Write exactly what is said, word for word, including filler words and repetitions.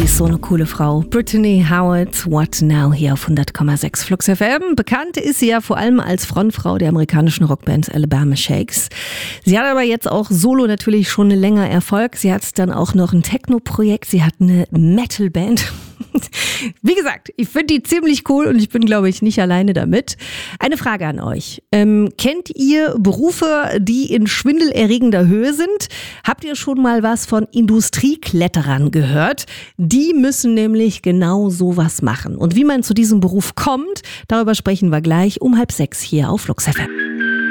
ist so eine coole Frau. Brittany Howard, What Now, hier auf hundert Komma sechs Flux F M. Bekannt ist sie ja vor allem als Frontfrau der amerikanischen Rockband Alabama Shakes. Sie hat aber jetzt auch solo natürlich schon länger Erfolg. Sie hat dann auch noch ein Techno-Projekt. Sie hat eine Metal-Band. Wie gesagt, ich finde die ziemlich cool und ich bin, glaube ich, nicht alleine damit. Eine Frage an euch. Ähm, kennt ihr Berufe, die in schwindelerregender Höhe sind? Habt ihr schon mal was von Industriekletterern gehört? Die müssen nämlich genau sowas machen. Und wie man zu diesem Beruf kommt, darüber sprechen wir gleich um halb sechs hier auf Flux F M.